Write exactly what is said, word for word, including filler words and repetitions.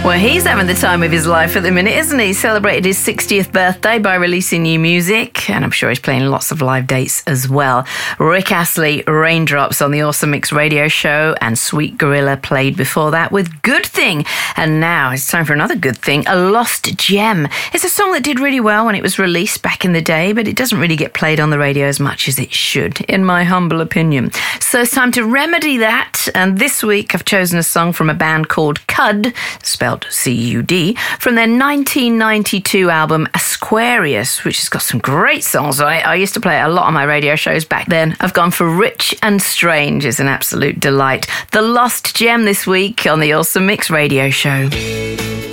Well, he's having the time of his life at the minute, isn't he? He celebrated his sixtieth birthday by releasing new music, and I'm sure he's playing lots of live dates as well. Rick Astley, Raindrops on the Awesome Mix radio show, and Sweet Gorilla played before that with Good Thing. And now it's time for another good thing, A Lost Gem. It's a song that did really well when it was released back in the day, but it doesn't really get played on the radio as much as it should, in my humble opinion. So it's time to remedy that, and this week I've chosen a song from a band called Cud, spelled C U D, from their nineteen ninety-two album Asquarius, which has got some great songs. I, I used to play it a lot on my radio shows back then. I've gone for Rich and Strange. It's an absolute delight. The Lost Gem this week on the Awesome Mix radio show.